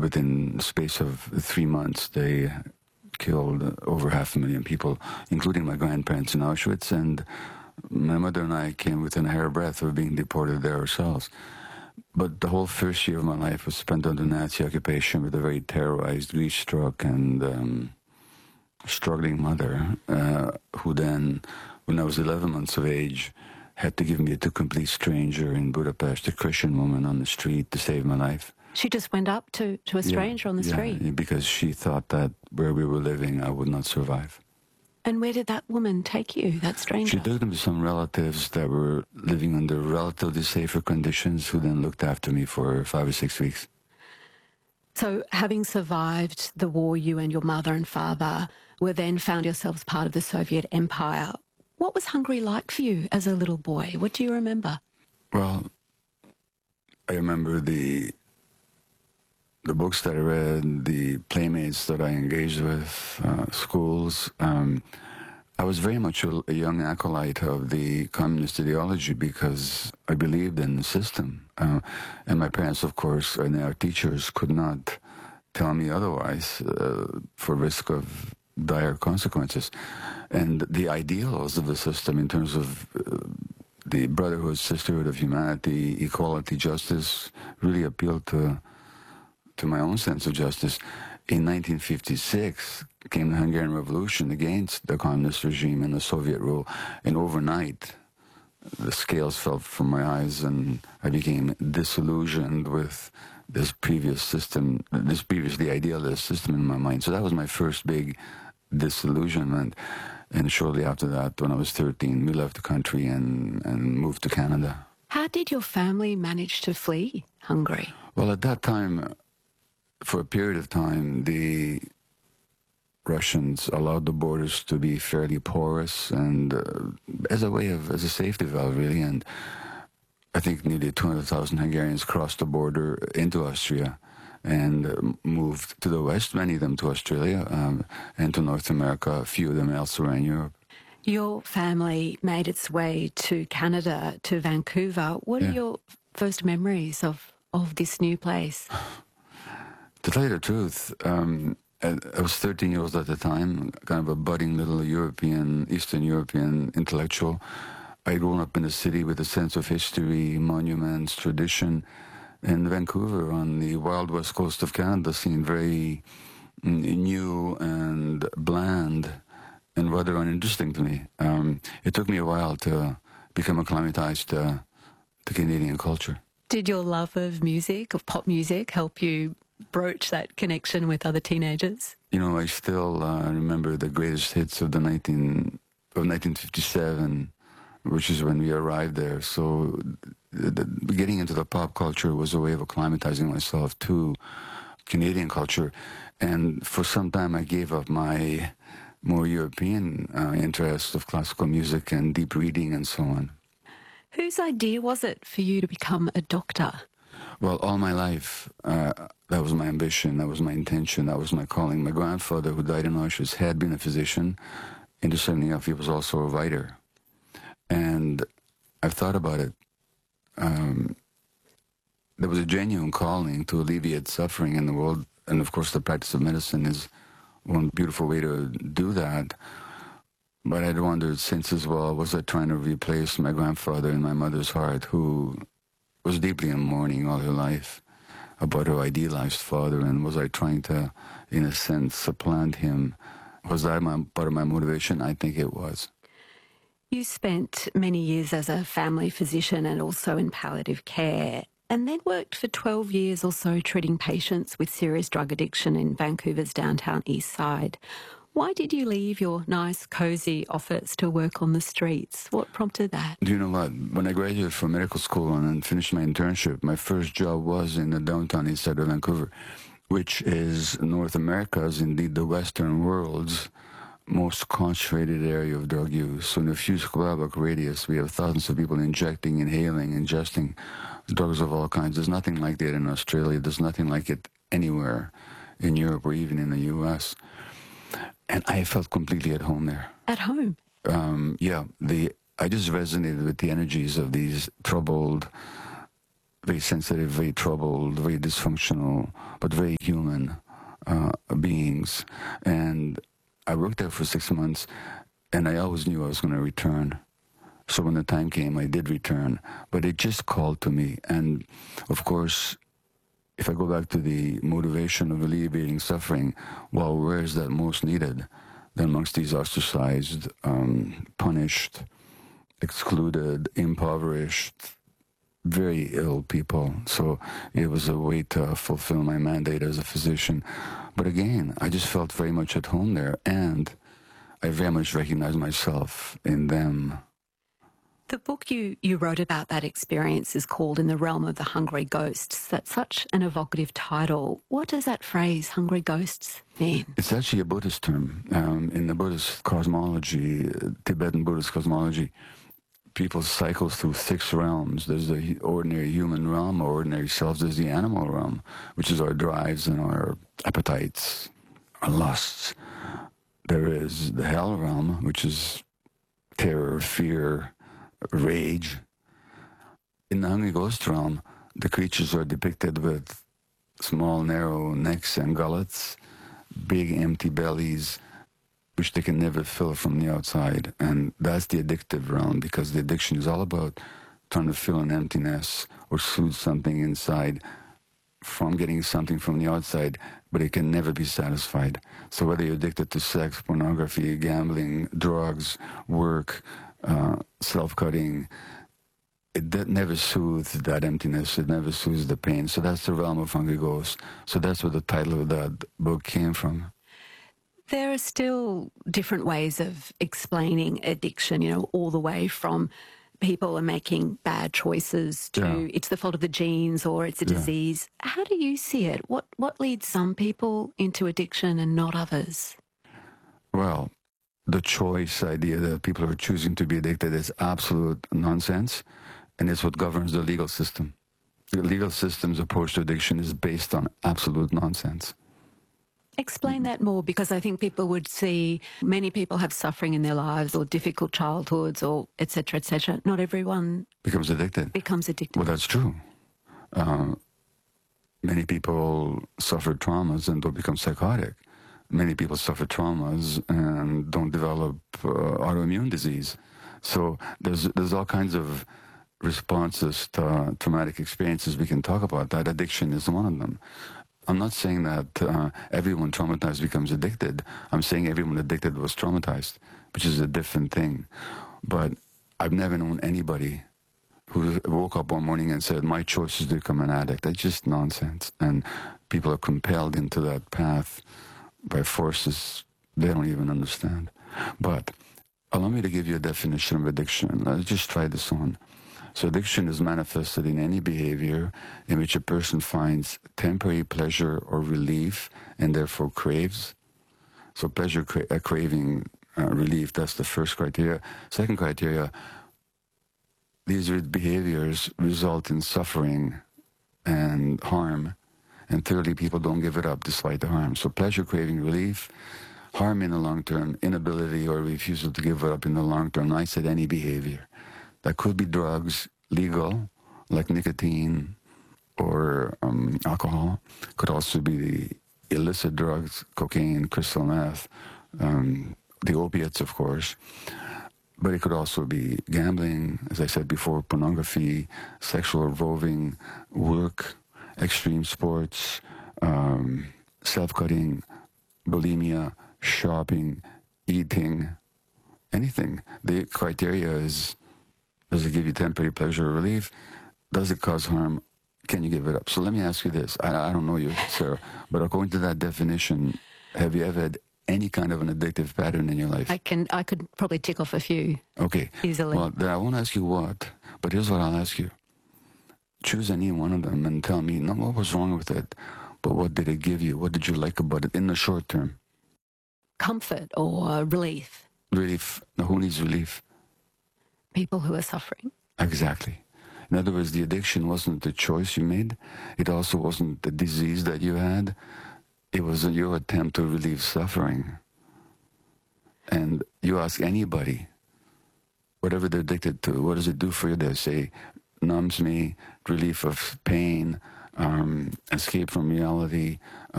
within the space of 3 months, they killed over 500,000 people, including my grandparents in Auschwitz, and my mother and I came within a hair breadth of being deported there ourselves. But the whole first year of my life was spent under Nazi occupation with a very terrorized, grief-struck, and struggling mother, who then, when I was 11 months of age, had to give me to a complete stranger in Budapest, a Christian woman on the street, to save my life. She just went up to a stranger on the street? Yeah, because she thought that where we were living, I would not survive. And where did that woman take you, that stranger? She took me to some relatives that were living under relatively safer conditions, who then looked after me for 5 or 6 weeks. So having survived the war, you and your mother and father were then found yourselves part of the Soviet Empire. What was Hungary like for you as a little boy? What do you remember? Well, I remember the books that I read, the playmates that I engaged with, schools. I was very much a young acolyte of the communist ideology because I believed in the system. And my parents, of course, and our teachers could not tell me otherwise for risk of dire consequences. And the ideals of the system in terms of the brotherhood, sisterhood of humanity, equality, justice, really appealed to my own sense of justice. In 1956 came the Hungarian Revolution against the communist regime and the Soviet rule, and overnight the scales fell from my eyes and I became disillusioned with this previous system, this previously idealist system in my mind. So that was my first big disillusionment. And shortly after that, when I was 13, we left the country and moved to Canada. How did your family manage to flee Hungary? Well, at that time, for a period of time, the Russians allowed the borders to be fairly porous and as a safety valve, really. And I think nearly 200,000 Hungarians crossed the border into Austria and moved to the west, many of them to Australia and to North America, a few of them elsewhere in Europe. Your family made its way to Canada, to Vancouver. What are your first memories of this new place? To tell you the truth, I was 13 years old at the time, kind of a budding little Eastern European intellectual. I'd grown up in a city with a sense of history, monuments, tradition. And Vancouver on the wild west coast of Canada seemed very new and bland and rather uninteresting to me. It took me a while to become acclimatized to Canadian culture. Did your love of music, of pop music, help you broach that connection with other teenagers? You know, I still remember the greatest hits of 1957, which is when we arrived there. So getting into the pop culture was a way of acclimatizing myself to Canadian culture. And for some time I gave up my more European interests of classical music and deep reading and so on. Whose idea was it for you to become a doctor? Well, all my life, that was my ambition, that was my intention, that was my calling. My grandfather, who died in Auschwitz, had been a physician. Interestingly enough, he was also a writer. And I've thought about it. There was a genuine calling to alleviate suffering in the world. And of course, the practice of medicine is one beautiful way to do that. But I'd wondered since as well, was I trying to replace my grandfather in my mother's heart, who was deeply in mourning all her life about her idealized father, and was I trying to, in a sense, supplant him? Was that part of my motivation? I think it was. You spent many years as a family physician and also in palliative care, and then worked for 12 years or so treating patients with serious drug addiction in Vancouver's downtown east side. Why did you leave your nice, cosy office to work on the streets? What prompted that? Do you know what? When I graduated from medical school and then finished my internship, my first job was in the downtown east side of Vancouver, which is North America's, indeed the Western world's, most concentrated area of drug use. So in a few square block radius, we have thousands of people injecting, inhaling, ingesting drugs of all kinds. There's nothing like that in Australia. There's nothing like it anywhere in Europe or even in the U.S., and I felt completely at home there. At home? I just resonated with the energies of these troubled, very sensitive, very troubled, very dysfunctional, but very human beings. And I worked there for 6 months, and I always knew I was going to return. So when the time came, I did return. But it just called to me. And of course, if I go back to the motivation of alleviating suffering, well, where is that most needed? Then amongst these ostracized, punished, excluded, impoverished, very ill people. So it was a way to fulfill my mandate as a physician. But again, I just felt very much at home there, and I very much recognized myself in them. The book you wrote about that experience is called In the Realm of the Hungry Ghosts. That's such an evocative title. What does that phrase, hungry ghosts, mean? It's actually a Buddhist term. In the Buddhist cosmology, Tibetan Buddhist cosmology, people cycle through 6 realms. There's the ordinary human realm, or ordinary selves. There's the animal realm, which is our drives and our appetites, our lusts. There is the hell realm, which is terror, fear, rage. In the hungry ghost realm, the creatures are depicted with small, narrow necks and gullets, big, empty bellies, which they can never fill from the outside. And that's the addictive realm, because the addiction is all about trying to fill an emptiness or soothe something inside from getting something from the outside, but it can never be satisfied. So whether you're addicted to sex, pornography, gambling, drugs, work, self-cutting, that never soothes that emptiness. It never soothes the pain. So that's the realm of hungry ghosts. So that's where the title of that book came from. There are still different ways of explaining addiction, all the way from people are making bad choices to it's the fault of the genes or it's a disease. How do you see it? What leads some people into addiction and not others? Well, the choice idea that people are choosing to be addicted is absolute nonsense, and it's what governs the legal system. The legal system's approach to addiction is based on absolute nonsense. Explain that more, because I think people would see many people have suffering in their lives or difficult childhoods or et cetera, et cetera. Not everyone becomes addicted. Well, that's true. Many people suffer traumas and don't become psychotic. Many people suffer traumas and don't develop autoimmune disease. So there's all kinds of responses to traumatic experiences we can talk about. That addiction is one of them. I'm not saying that everyone traumatized becomes addicted. I'm saying everyone addicted was traumatized, which is a different thing. But I've never known anybody who woke up one morning and said, my choice is to become an addict. That's just nonsense. And people are compelled into that path by forces they don't even understand. But allow me to give you a definition of addiction. Let's just try this on. So addiction is manifested in any behavior in which a person finds temporary pleasure or relief and therefore craves. So pleasure, craving, relief, that's the first criteria. Second criteria, these behaviors result in suffering and harm. And thirdly, people don't give it up despite the harm. So pleasure, craving, relief, harm in the long term, inability or refusal to give it up in the long term. I said any behavior. That could be drugs, legal, like nicotine or alcohol. Could also be the illicit drugs, cocaine, crystal meth, the opiates, of course. But it could also be gambling, as I said before, pornography, sexual roving, work, extreme sports, self-cutting, bulimia, shopping, eating, anything. The criteria is, does it give you temporary pleasure or relief? Does it cause harm? Can you give it up? So let me ask you this. I don't know you, Sarah, but according to that definition, have you ever had any kind of an addictive pattern in your life? I could probably tick off a few. Okay. Easily. Well, then I won't ask you what, but here's what I'll ask you. Choose any one of them and tell me, not what was wrong with it, but what did it give you? What did you like about it in the short term? Comfort or relief. Relief. Now, who needs relief? People who are suffering. Exactly. In other words, the addiction wasn't the choice you made. It also wasn't the disease that you had. It was your attempt to relieve suffering. And you ask anybody, whatever they're addicted to, what does it do for you? They say, numbs me, relief of pain, escape from reality,